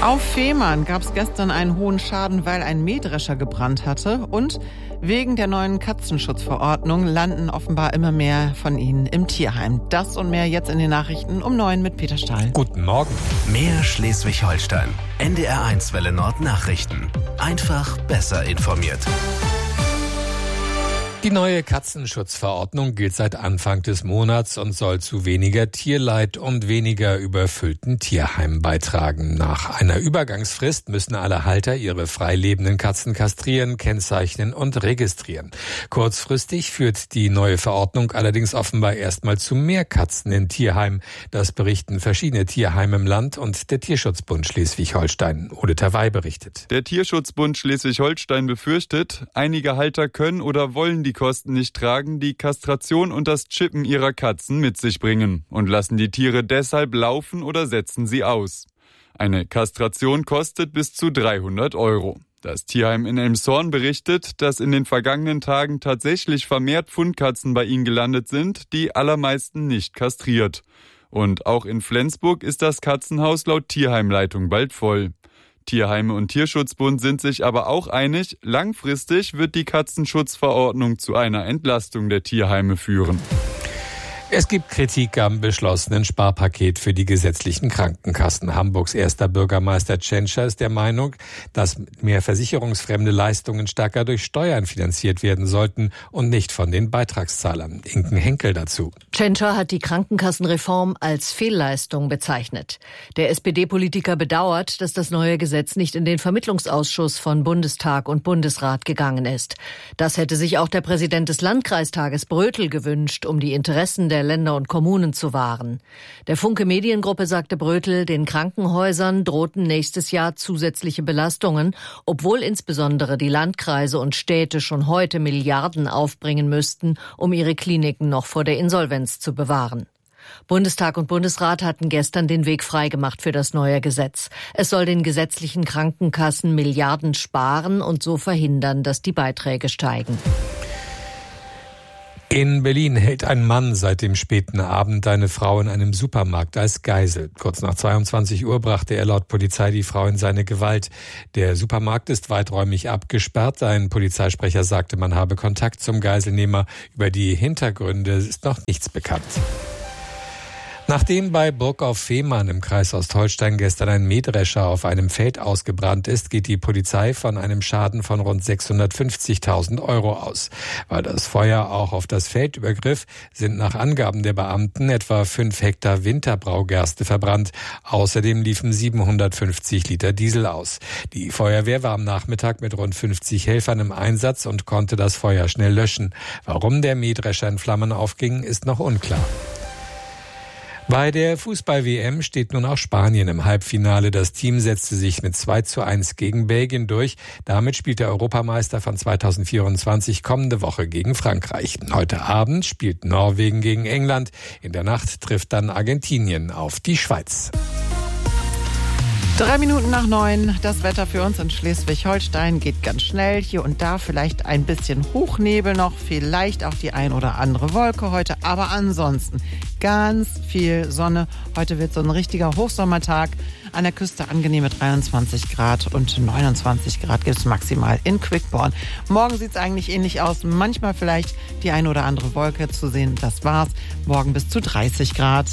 Auf Fehmarn gab es gestern einen hohen Schaden, weil ein Mähdrescher gebrannt hatte. Und wegen der neuen Katzenschutzverordnung landen offenbar immer mehr von ihnen im Tierheim. Das und mehr jetzt in den Nachrichten um 9 mit Peter Stahl. Guten Morgen. Mehr Schleswig-Holstein. NDR1 Welle Nord Nachrichten. Einfach besser informiert. Die neue Katzenschutzverordnung gilt seit Anfang des Monats und soll zu weniger Tierleid und weniger überfüllten Tierheimen beitragen. Nach einer Übergangsfrist müssen alle Halter ihre freilebenden Katzen kastrieren, kennzeichnen und registrieren. Kurzfristig führt die neue Verordnung allerdings offenbar erstmal zu mehr Katzen in Tierheimen. Das berichten verschiedene Tierheime im Land und der Tierschutzbund Schleswig-Holstein. Ole Tawey berichtet. Der Tierschutzbund Schleswig-Holstein befürchtet, einige Halter können oder wollen die Kosten nicht tragen, die Kastration und das Chippen ihrer Katzen mit sich bringen und lassen die Tiere deshalb laufen oder setzen sie aus. Eine Kastration kostet bis zu 300 €. Das Tierheim in Elmshorn berichtet, dass in den vergangenen Tagen tatsächlich vermehrt Fundkatzen bei ihnen gelandet sind, die allermeisten nicht kastriert. Und auch in Flensburg ist das Katzenhaus laut Tierheimleitung bald voll. Tierheime und Tierschutzbund sind sich aber auch einig, langfristig wird die Katzenschutzverordnung zu einer Entlastung der Tierheime führen. Es gibt Kritik am beschlossenen Sparpaket für die gesetzlichen Krankenkassen. Hamburgs erster Bürgermeister Tschentscher ist der Meinung, dass mehr versicherungsfremde Leistungen stärker durch Steuern finanziert werden sollten und nicht von den Beitragszahlern. Inken Henkel dazu. Tschentscher hat die Krankenkassenreform als Fehlleistung bezeichnet. Der SPD-Politiker bedauert, dass das neue Gesetz nicht in den Vermittlungsausschuss von Bundestag und Bundesrat gegangen ist. Das hätte sich auch der Präsident des Landkreistages Brötel gewünscht, um die Interessen der Länder und Kommunen zu wahren. Der Funke Mediengruppe sagte Brötel, den Krankenhäusern drohten nächstes Jahr zusätzliche Belastungen, obwohl insbesondere die Landkreise und Städte schon heute Milliarden aufbringen müssten, um ihre Kliniken noch vor der Insolvenz zu bewahren. Bundestag und Bundesrat hatten gestern den Weg freigemacht für das neue Gesetz. Es soll den gesetzlichen Krankenkassen Milliarden sparen und so verhindern, dass die Beiträge steigen. In Berlin hält ein Mann seit dem späten Abend eine Frau in einem Supermarkt als Geisel. Kurz nach 22 Uhr brachte er laut Polizei die Frau in seine Gewalt. Der Supermarkt ist weiträumig abgesperrt. Ein Polizeisprecher sagte, man habe Kontakt zum Geiselnehmer. Über die Hintergründe ist noch nichts bekannt. Nachdem bei Burg auf Fehmarn im Kreis Ostholstein gestern ein Mähdrescher auf einem Feld ausgebrannt ist, geht die Polizei von einem Schaden von rund 650.000 € aus. Weil das Feuer auch auf das Feld übergriff, sind nach Angaben der Beamten etwa 5 Hektar Winterbraugerste verbrannt. Außerdem liefen 750 Liter Diesel aus. Die Feuerwehr war am Nachmittag mit rund 50 Helfern im Einsatz und konnte das Feuer schnell löschen. Warum der Mähdrescher in Flammen aufging, ist noch unklar. Bei der Fußball-WM steht nun auch Spanien im Halbfinale. Das Team setzte sich mit 2:1 gegen Belgien durch. Damit spielt der Europameister von 2024 kommende Woche gegen Frankreich. Heute Abend spielt Norwegen gegen England. In der Nacht trifft dann Argentinien auf die Schweiz. 3 Minuten nach 9. Das Wetter für uns in Schleswig-Holstein geht ganz schnell. Hier und da vielleicht ein bisschen Hochnebel noch, vielleicht auch die ein oder andere Wolke heute. Aber ansonsten ganz viel Sonne. Heute wird so ein richtiger Hochsommertag. An der Küste angenehme 23 Grad und 29 Grad gibt es maximal in Quickborn. Morgen sieht es eigentlich ähnlich aus. Manchmal vielleicht die ein oder andere Wolke zu sehen. Das war's. Morgen bis zu 30 Grad.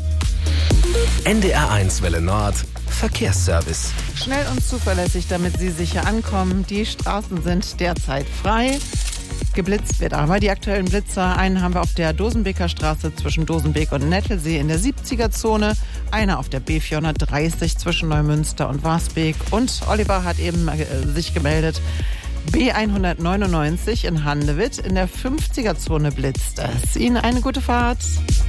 NDR1 Welle Nord Verkehrsservice. Schnell und zuverlässig, damit Sie sicher ankommen. Die Straßen sind derzeit frei. Geblitzt wird aber. Die aktuellen Blitzer, einen haben wir auf der Dosenbeker Straße zwischen Dosenbeek und Nettelsee in der 70er-Zone, einer auf der B430 zwischen Neumünster und Warsbeek und Oliver hat eben sich gemeldet. B199 in Handewitt in der 50er-Zone blitzt es. Ihnen eine gute Fahrt.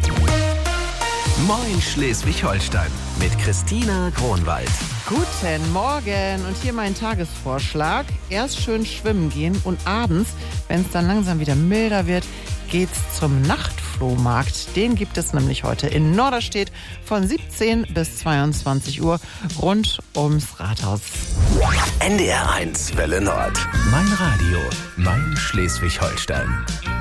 Moin Schleswig-Holstein mit Christina Kronwald. Guten Morgen und hier mein Tagesvorschlag. Erst schön schwimmen gehen und abends, wenn es dann langsam wieder milder wird, geht's zum Nachtflohmarkt. Den gibt es nämlich heute in Norderstedt von 17 bis 22 Uhr rund ums Rathaus. NDR1 Welle Nord. Mein Radio, mein Schleswig-Holstein.